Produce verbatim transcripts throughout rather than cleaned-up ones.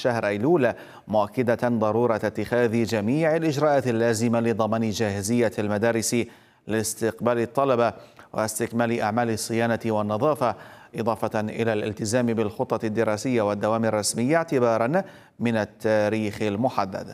شهر أيلول، مؤكدة ضرورة اتخاذ جميع الإجراءات اللازمة لضمان جاهزية المدارس لاستقبال الطلبة واستكمال أعمال الصيانة والنظافة، إضافة إلى الالتزام بالخطط الدراسية والدوام الرسمية اعتبارا من التاريخ المحدد.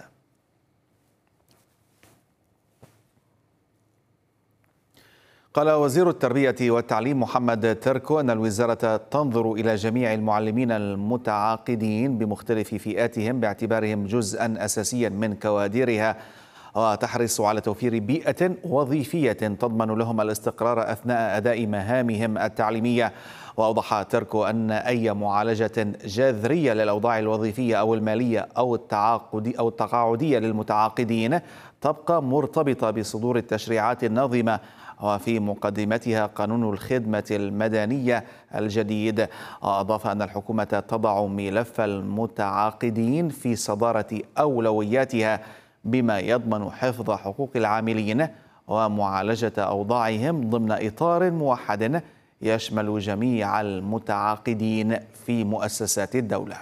قال وزير التربية والتعليم محمد تركو أن الوزارة تنظر إلى جميع المعلمين المتعاقدين بمختلف فئاتهم باعتبارهم جزءا أساسيا من كوادرها، وتحرص على توفير بيئة وظيفية تضمن لهم الاستقرار أثناء أداء مهامهم التعليمية. وأوضح تركو أن أي معالجة جذرية للأوضاع الوظيفية أو المالية أو التعاقدي أو التقاعدية للمتعاقدين تبقى مرتبطة بصدور التشريعات الناظمة، وفي مقدمتها قانون الخدمة المدنية الجديد. أضاف أن الحكومة تضع ملف المتعاقدين في صدارة أولوياتها بما يضمن حفظ حقوق العاملين ومعالجة أوضاعهم ضمن إطار موحد يشمل جميع المتعاقدين في مؤسسات الدولة.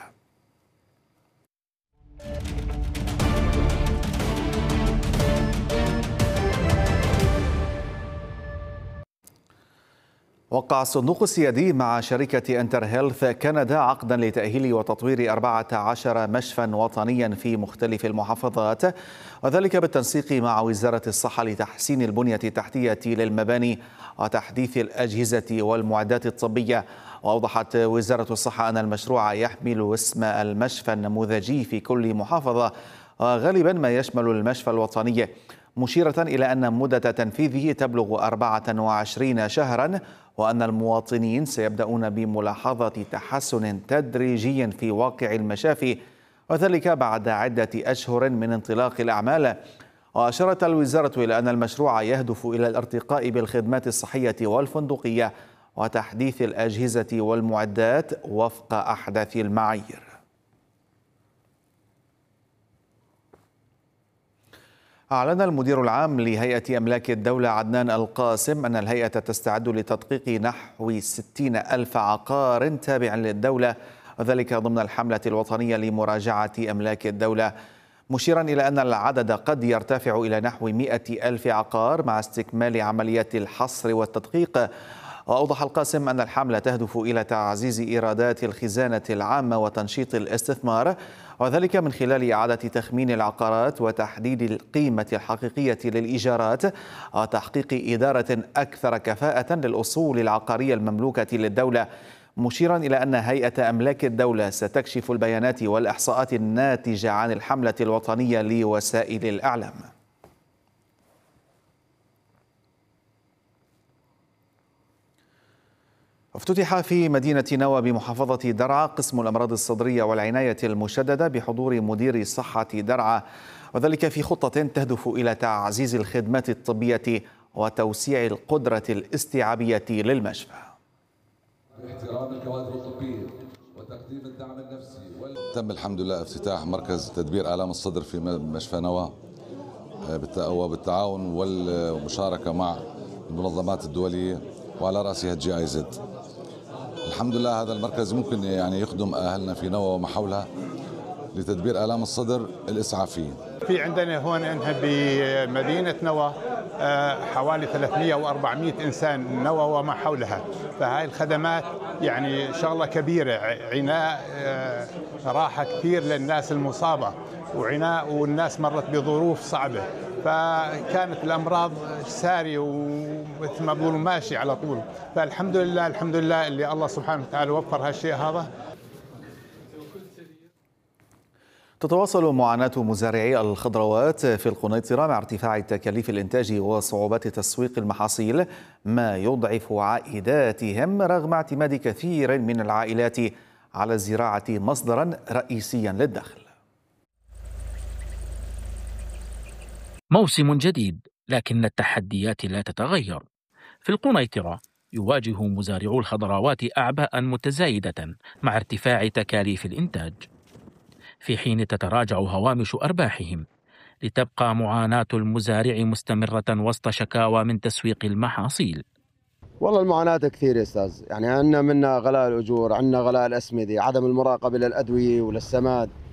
وقع الصندوق السيادي مع شركة انتر هيلث كندا عقدا لتأهيل وتطوير أربعة عشر مشفى وطنيا في مختلف المحافظات، وذلك بالتنسيق مع وزارة الصحة لتحسين البنية التحتية للمباني وتحديث الأجهزة والمعدات الطبية. وأوضحت وزارة الصحة أن المشروع يحمل اسم المشفى النموذجي في كل محافظة، وغالبا ما يشمل المشفى الوطني، مشيرة إلى أن مدة تنفيذه تبلغ أربعة وعشرين شهرا، وأن المواطنين سيبدأون بملاحظة تحسن تدريجي في واقع المشافي، وذلك بعد عدة أشهر من انطلاق الأعمال. وأشارت الوزارة إلى أن المشروع يهدف إلى الارتقاء بالخدمات الصحية والفندقية وتحديث الأجهزة والمعدات وفق أحدث المعايير. أعلن المدير العام لهيئة أملاك الدولة عدنان القاسم أن الهيئة تستعد لتدقيق نحو ستين ألف عقار تابع للدولة، وذلك ضمن الحملة الوطنية لمراجعة أملاك الدولة، مشيرا إلى أن العدد قد يرتفع إلى نحو مئة ألف عقار مع استكمال عمليات الحصر والتدقيق. وأوضح القاسم أن الحملة تهدف إلى تعزيز إيرادات الخزانة العامة وتنشيط الاستثمار، وذلك من خلال إعادة تخمين العقارات وتحديد القيمة الحقيقية للإيجارات وتحقيق إدارة أكثر كفاءة للأصول العقارية المملوكة للدولة، مشيرا إلى أن هيئة أملاك الدولة ستكشف البيانات والإحصاءات الناتجة عن الحملة الوطنية لوسائل الإعلام. افتتح في مدينة نوى بمحافظة درعا قسم الأمراض الصدرية والعناية المشددة بحضور مدير صحة درعا، وذلك في خطة تهدف إلى تعزيز الخدمات الطبية وتوسيع القدرة الاستيعابية للمشفى. باحترام الكوادر الطبية وتقديم الدعم النفسي وال... تم الحمد لله افتتاح مركز تدبير آلام الصدر في مشفى نوى وبالتعاون والمشاركة مع المنظمات الدولية وعلى رأسها الجي آي زد. الحمد لله هذا المركز ممكن يعني يخدم أهلنا في نوى وما حولها لتدبير آلام الصدر الإسعافية. في عندنا هون بمدينة نوى حوالي ثلاثمئة وأربعمئة إنسان نوى وما حولها، فهاي الخدمات يعني شغلة كبيرة، عناء راحة كثير للناس المصابة وعناء، والناس مرت بظروف صعبة، فكانت الأمراض سارية ومثل ما بقولوا ماشي على طول، فالحمد لله الحمد لله اللي الله سبحانه وتعالى وفر هالشيء هذا. تتواصل معاناة مزارعي الخضروات في القنيطرة مع ارتفاع تكاليف الإنتاج وصعوبات تسويق المحاصيل، ما يضعف عائداتهم رغم اعتماد كثير من العائلات على الزراعة مصدرا رئيسيا للدخل. موسم جديد لكن التحديات لا تتغير. في القنيطرة يواجه مزارعو الخضروات أعباء متزايدة مع ارتفاع تكاليف الإنتاج، في حين تتراجع هوامش أرباحهم، لتبقى معاناة المزارع مستمرة وسط شكاوى من تسويق المحاصيل. والله المعاناة كثير يا أستاذ، يعني عندنا منا غلاء الأجور، عندنا غلاء الأسمدة، عدم المراقبة للأدوية وللسماد،